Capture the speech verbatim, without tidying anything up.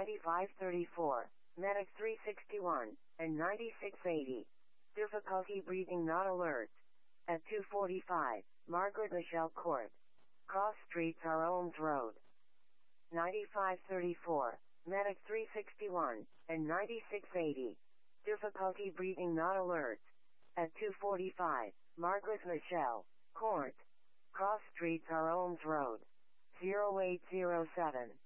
ninety-five thirty-four, Medic three sixty-one, and ninety-six eighty. Difficulty breathing not alert. At two forty-five, Margaret Michelle Court. Cross streets are Ohms Road. ninety-five thirty-four, Medic three sixty-one, and ninety-six eighty. Difficulty breathing not alert. At two forty-five, Margaret Michelle Court. Cross streets are Ohms Road. zero eight zero seven.